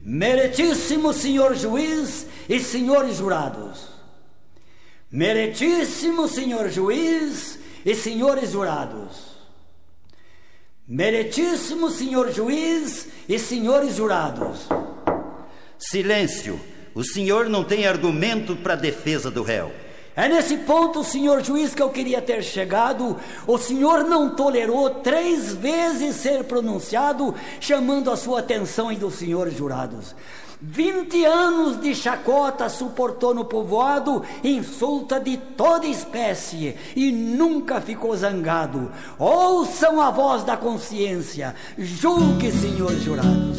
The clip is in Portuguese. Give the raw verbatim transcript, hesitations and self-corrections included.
Meritíssimo senhor juiz e senhores jurados, meritíssimo senhor juiz e senhores jurados, meritíssimo senhor juiz e senhores jurados. Silêncio! O senhor não tem argumento para a defesa do réu. É nesse ponto, senhor juiz, que eu queria ter chegado. O senhor não tolerou três vezes ser pronunciado, chamando a sua atenção e dos senhores jurados. Vinte anos de chacota suportou no povoado, insulta de toda espécie, e nunca ficou zangado. Ouçam a voz da consciência, julgue, senhores jurados.